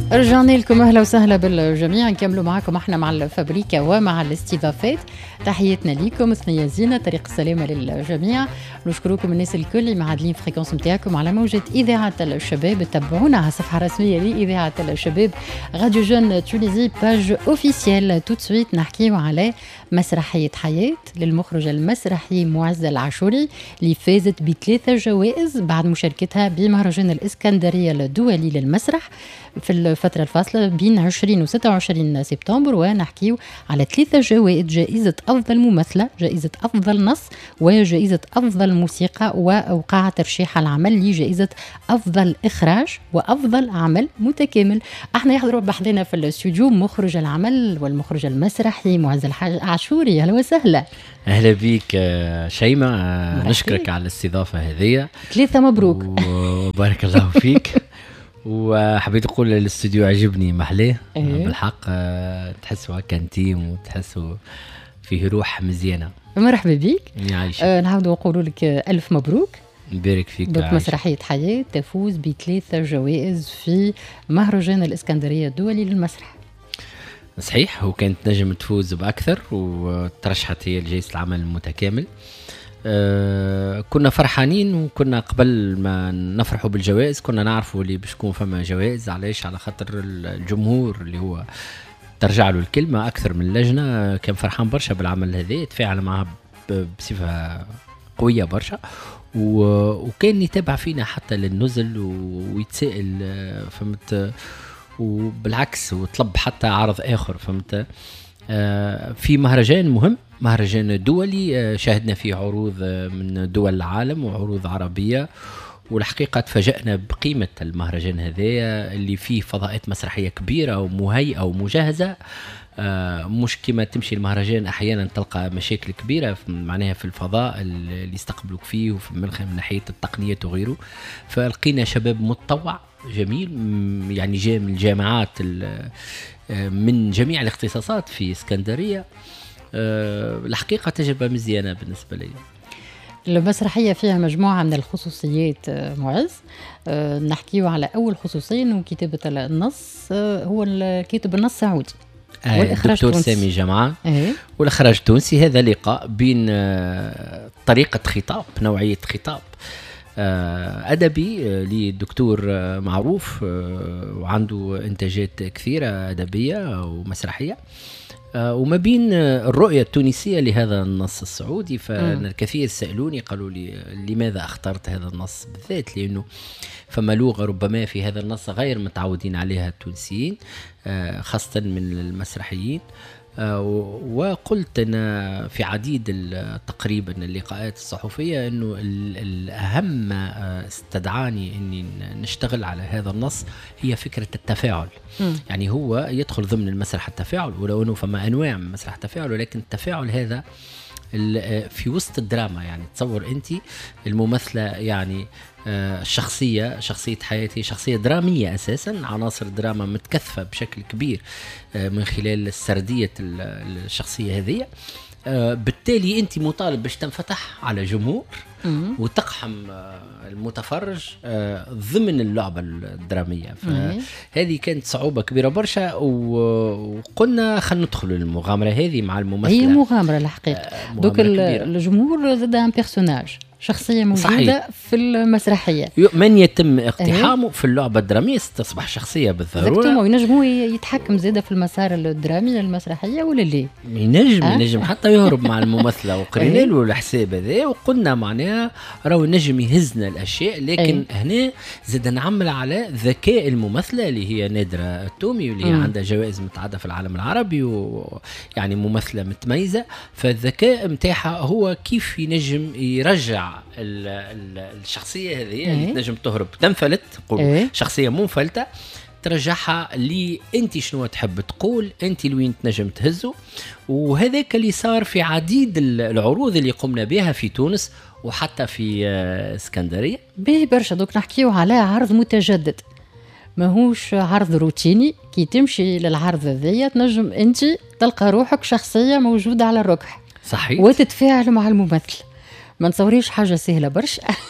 رجعنا لكم أهلا وسهلا بالجميع. نكملوا معكم احنا مع الفابريكا ومع الاستضافات. تحياتنا ليكم، ثنية زينة، طريق السلامة للجميع. نشكركم الناس الكل اللي معادلين في فريكونس نتاعكم على موجة إذاعة الشباب. تابعونا على الصفحة الرسمية لإذاعة الشباب راديو جون تونيزي باج اوفيسيال. تو سويت نحكيو على مسرحية حياة للمخرج المسرحي معز العاشوري اللي فازت ب3 جوائز بعد مشاركتها بمهرجان الإسكندرية الدولي للمسرح في الفترة الفاصلة بين 20 و 26 سبتمبر. ونحكيو على 3 جوائز: جائزة أفضل ممثلة، جائزة أفضل نص، وجائزة أفضل موسيقى، ووقع ترشيح العمل لجائزة أفضل إخراج وأفضل عمل متكامل. احنا يحضروا بحضنا في الاستوديو مخرج العمل والمخرج المسرحي معز العاشوري. أهلا وسهلا. أهلا بيك شيماء، نشكرك على الاستضافة هذه. 3 مبروك. وبارك الله فيك. وحبيت أقول الاستوديو عجبني محلاه بالحق، تحسوا كانتيم وتحسوا فيه روح مزيانة. مرحبا بيك. يعيشك. نعاودوا نقولوا لك ألف مبروك. نبارك فيك. دوك مسرحية حياة تفوز ب3 جوائز في مهرجان الإسكندرية الدولي للمسرح. صحيح، وكانت نجم تفوز بأكثر وترشحت هي لجائزة العمل المتكامل. كنا فرحانين، وكنا قبل ما نفرحوا بالجوائز كنا نعرفوا اللي باش تكون فما جوائز. علاش؟ على خاطر الجمهور اللي هو ترجع له الكلمة أكثر من اللجنة كان فرحان برشا بالعمل هذا، تفاعل معه بصفة قوية برشا، وكان يتابع فينا حتى للنزل ويتسائل، فهمت، وبالعكس وطلب حتى عرض آخر، فهمت. في مهرجان مهم، مهرجان دولي شاهدنا فيه عروض من دول العالم وعروض عربية، والحقيقة تفاجأنا بقيمة المهرجان هذا اللي فيه فضاءات مسرحية كبيرة ومهيئة ومجهزة. مش كما تمشي المهرجان أحيانا تلقى مشاكل كبيرة معناها في الفضاء اللي يستقبلوك فيه وفي من ناحية التقنية وغيره. فلقينا شباب متطوع جميل، يعني جاء من الجامعات من جميع الاختصاصات في اسكندرية. الحقيقة تجربة مزيانة بالنسبة لي. المسرحية فيها مجموعة من الخصوصيات معز. نحكيه على أول خصوصية أنه كتابة النص هو الكاتب النص سعودي، دكتور سامي جمعان، والإخراج تونسي. هذا لقاء بين طريقة خطاب، نوعية خطاب أدبي للدكتور معروف وعنده إنتاجات كثيرة أدبية ومسرحية، وما بين الرؤية التونسية لهذا النص السعودي. فالكثير سألوني قالوا لي لماذا اخترت هذا النص بالذات، لأنه فما لغة ربما في هذا النص غير متعودين عليها التونسيين خاصة من المسرحيين. وقلت أنا في عديد تقريبا اللقاءات الصحفية أنه الأهم استدعاني أني نشتغل على هذا النص هي فكرة التفاعل. يعني هو يدخل ضمن المسرح التفاعل، ولو أنه فما أنواع من مسرح التفاعل، ولكن التفاعل هذا في وسط الدراما. يعني تصور أنت الممثلة، يعني شخصية حياتي شخصية درامية أساسا، عناصر دراما متكثفة بشكل كبير من خلال سردية الشخصية هذه. بالتالي أنت مطالب باش تنفتح على جمهور وتقحم المتفرج ضمن اللعبة الدرامية. فهذه كانت صعوبة كبيرة برشا، وقلنا خلنا ندخل المغامرة هذه مع الممثلة. هي مغامرة الحقيقة. دوك الجمهور زاد عن بيرسوناج، شخصية موجودة صحيح في المسرحية، من يتم اقتحامه في اللعبة الدرامية تصبح شخصية بالضرورة. وينجموا يتحكم زيادة في المسار الدرامي المسرحية ولا ليه؟ ينجم حتى يهرب مع الممثلة وقرينا له الحساب هذا، وقلنا معناها راهو نجم يهزنا الأشياء، لكن هنا زاد نعمل على ذكاء الممثلة اللي هي نادرة التومي، واللي هي عندها جوائز متعددة في العالم العربي، ويعني ممثلة متميزة. فالذكاء متاعها هو كيف ينجم يرجع الشخصية هذه اللي تنجم تهرب تنفلت، شخصية منفلتة، ترجعها لي انت شنو تحب تقول، انت لوين تنجم تهزه. وهذاك اللي صار في عديد العروض اللي قمنا بها في تونس وحتى في اسكندرية. به برشا. دوك نحكيو على عرض متجدد، ماهوش عرض روتيني. كي تمشي للعرض ذي تنجم انت تلقى روحك شخصية موجودة على الركح، صحيح، وتتفاعل مع الممثل. ما نصوريش حاجة سهلة برشا.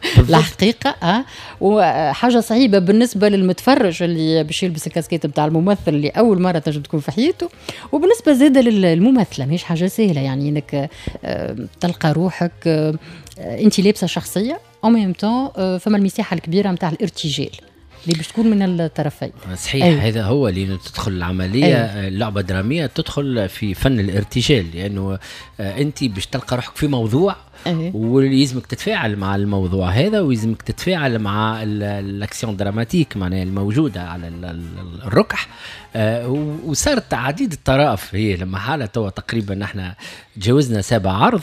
الحقيقة. وحاجة صعيبة بالنسبة للمتفرج اللي باش يلبس الكاسكيت بتاع الممثل اللي أول مرة تنجم تكون في حياته، وبالنسبة زادة للممثلة مش حاجة سهلة، يعني إنك تلقى روحك أنت لابسة شخصية أو ميم طون فما المساحة الكبيرة متاع الارتجال اللي باش تكون من الطرفين. صحيح. أيوه. هذا هو اللي تدخل العملية. أيوه. اللعبة الدرامية تدخل في فن الارتجال، لأنه أنت باش تلقى روحك في موضوع. أيوه. ولازمك تتفاعل مع الموضوع هذا، ولازمك تتفاعل مع الاكسيون دراماتيك معناها الموجودة على الركح. وصارت عديد الطرائف هي لما حالة توا تقريبا احنا تجاوزنا 7 عرض.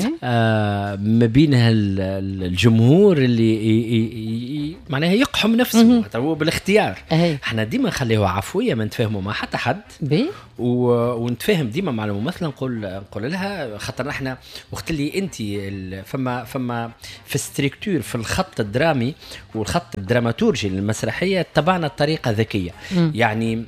ما بينها الجمهور اللي معناها يقحم نفسه هو بالاختيار. احنا ديما نخليه عفوية، ما نتفاهموا مع حتى حد ونتفاهم ديما مع الممثلة. نقول لها خاطر احنا وقت اللي انت فما في الستركتور في الخط الدرامي والخط الدراماتورجي للمسرحية تبعنا الطريقة ذكية. يعني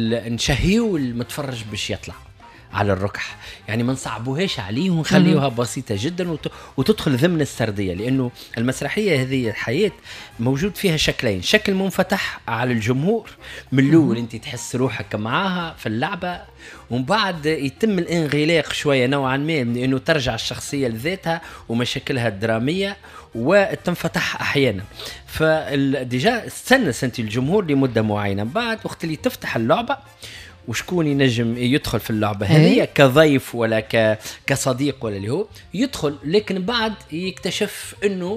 نشهيو المتفرج باش يطلع على الركح، يعني ما نصعبوهاش عليه ونخليوها بسيطة جدا وتدخل ضمن السردية، لأنه المسرحية هذه الحياة موجود فيها شكلين، شكل منفتح على الجمهور من الأول أنت تحس روحك معاها في اللعبة، ومن بعد يتم الانغلاق شوية نوعا ما، لأنه ترجع الشخصية لذاتها ومشاكلها الدرامية وتنفتح أحيانا. فديجا استنس أنت الجمهور لمدة معينة، بعد وقت اللي تفتح اللعبة وشكون ينجم يدخل في اللعبة هذه كضيف ولا كصديق ولا اللي هو يدخل، لكن بعد يكتشف انه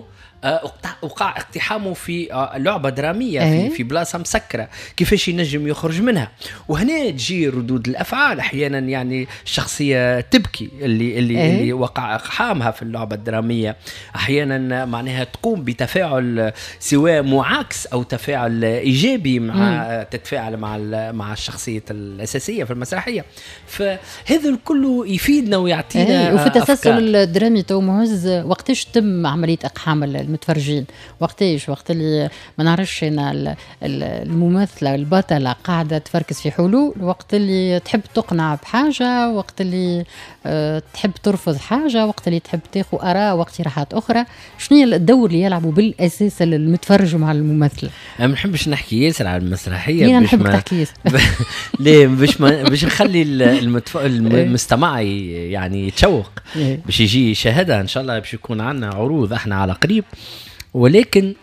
وقع اقتحامه في لعبة درامية في بلاصة مسكرة، كيفاش ينجم يخرج منها. وهنا تجي ردود الأفعال أحيانا، يعني الشخصية تبكي اللي وقع اقحامها في اللعبة الدرامية، أحيانا معناها تقوم بتفاعل سواء معاكس أو تفاعل إيجابي مع تتفاعل مع الشخصية الأساسية في المسرحية. فهذا الكل يفيدنا ويعطينا وفي التسلسل الدرامي تو معز وقتاش تم عملية إقحام المتفرجين؟ وقت اللي ما نعرفش انا الممثله البطله قاعده تفركس في حلول، وقت اللي تحب تقنع بحاجه، وقت اللي تحب ترفض حاجه، وقت اللي تحب تاخذ اراء واقتراحات اخرى. شنو هي الدور اللي يلعبوا بالاساس المتفرج مع الممثله؟ انا ما نحبش نحكي ياسر على المسرحيه، ليه نحب تحكي ياسر؟ ليه باش نخلي المستمع يعني يتشوق باش يجي يشاهدها. ان شاء الله باش يكون عندنا عروض احنا على قريب. ولكن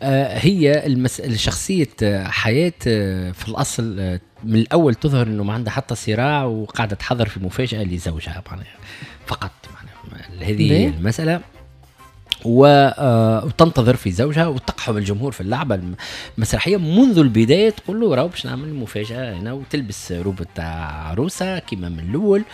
هي الشخصية حياة في الأصل من الأول تظهر أنه ما عندها حتى صراع، وقاعدة تحضر في مفاجأة لزوجها فقط. هذه هي المسألة، وتنتظر في زوجها وتقحم الجمهور في اللعبة المسرحية منذ البداية. تقول له راهو باش نعمل مفاجأة هنا، وتلبس روبة عروسة كما من الأول،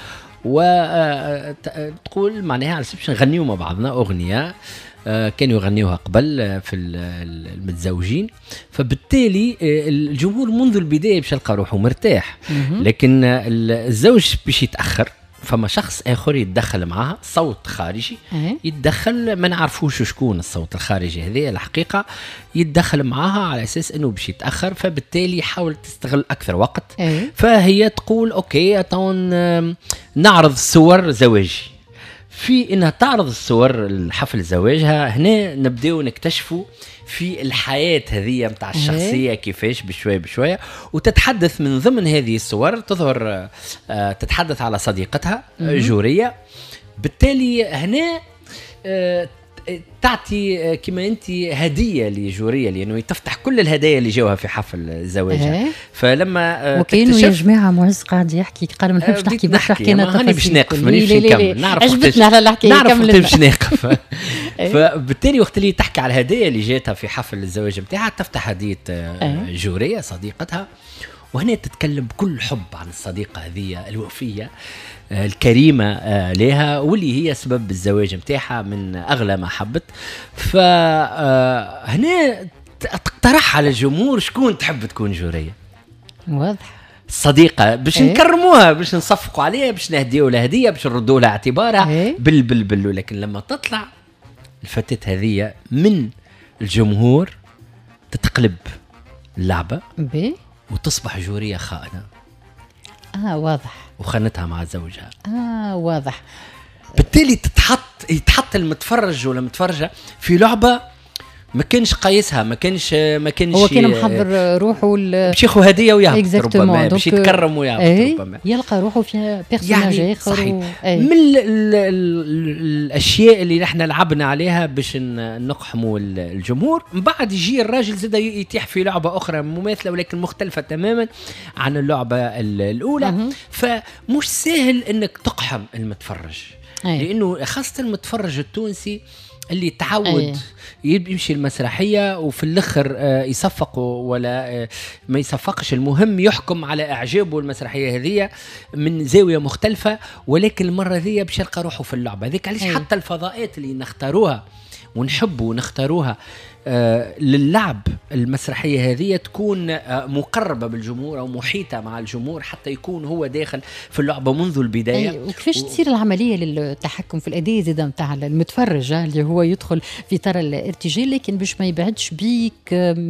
وتقول معناها على سبيل نغنيو مع بعضنا أغنية كانوا يغنيوها قبل في المتزوجين. فبالتالي الجمهور منذ البداية باش يلقى روحه مرتاح. لكن الزوج باش يتأخر، فما شخص آخر يتدخل معها، صوت خارجي يتدخل، ما نعرفوش شكون الصوت الخارجي هذه الحقيقة، يتدخل معها على أساس أنه باش يتأخر، فبالتالي يحاول تستغل أكثر وقت. فهي تقول أوكي أتون نعرض صور زواجي. في انها تعرض الصور الحفل زواجها، هنا نبداو نكتشفوا في الحياة هذه متاع الشخصية كيفاش بشوية، وتتحدث من ضمن هذه الصور تظهر تتحدث على صديقتها جورية. بالتالي هنا تعطي كما انت هديه لجوريه، لانه تفتح كل الهدايا اللي جاوها في حفل زواجها. فلما وكانوا يا جماعه معز قاعد يحكي قال ما نحبش نحكي نحكي انا تفاصيل، باش ناقف مانيش نكمل، عجبتنا على الحكايه نعرف باش ناقف. فبالتالي وقت اللي تحكي على الهدايا اللي جاتها في حفل الزواج نتاعها، تفتح هديه جوريه صديقتها، وهنا تتكلم بكل حب عن الصديقة هذه الوفية الكريمة لها، واللي هي سبب الزواج متاعها من أغلى ما حبت. فهنا تقترح على الجمهور شكون تحب تكون جورية. واضح الصديقة باش نكرموها، باش نصفقوا عليها، باش نهديوا لها هدية، باش نردوا لها اعتبارها بل. لكن لما تطلع الفتاة هذه من الجمهور تتقلب اللعبة وتصبح جورية خائنة. واضح. وخانتها مع زوجها. واضح. بالتالي يتحط المتفرج ولا متفرجة في لعبة ما كانش قايسها، ما كانش هو كان محضر روحه باش ياخذ هديه ويهبط ربما، باش يتكرم ويهبط ربما، يلقى روحه في بيرسوناج يعني اخر من الاشياء اللي نحن لعبنا عليها باش نقحموا الجمهور. من بعد يجي الراجل زاد يتيح في لعبه اخرى مماثله ولكن مختلفه تماما عن اللعبه الاولى. فمش سهل انك تقحم المتفرج، لانه خاصه المتفرج التونسي اللي تعود يمشي المسرحية وفي الآخر يصفق ولا ما يصفقش، المهم يحكم على إعجابه المسرحية هذه من زاوية مختلفة، ولكن المرة ذي باش يلقى روحه في اللعبة ذيك. علاش حتى الفضاءات اللي نختاروها ونحبوا ونختاروها للعب المسرحية هذه تكون مقربة بالجمهور أو محيطة مع الجمهور حتى يكون هو داخل في اللعبة منذ البداية. وكيفاش تصير العملية للتحكم في الأداء زيادة متاع المتفرج اللي هو يدخل في طر الارتجال لكن باش ما يبعدش بيك